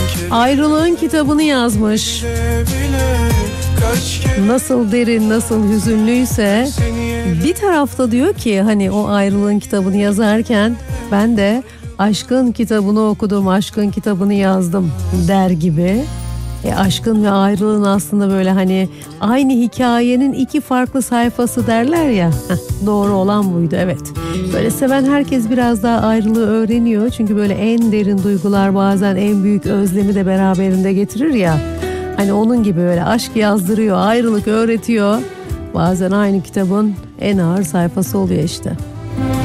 Ayrılığın kitabını yazmış. Nasıl derin, nasıl hüzünlüyse bir tarafta diyor ki hani o ayrılığın kitabını yazarken ben de aşkın kitabını okudum, aşkın kitabını yazdım der gibi. Aşkın ve ayrılığın aslında böyle hani aynı hikayenin iki farklı sayfası derler ya. Doğru olan buydu, evet. Böyle seven herkes biraz daha ayrılığı öğreniyor. Çünkü böyle en derin duygular bazen en büyük özlemi de beraberinde getirir ya. Hani onun gibi böyle aşk yazdırıyor, ayrılık öğretiyor. Bazen aynı kitabın en ağır sayfası oluyor işte.